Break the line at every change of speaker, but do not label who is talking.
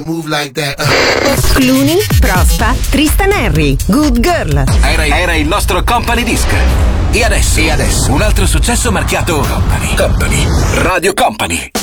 Move like that.
Clooney, Prospa, Tristan Henry, Good Girl.
Era il nostro Company Disc. E adesso un altro successo marchiato Company. Radio Company.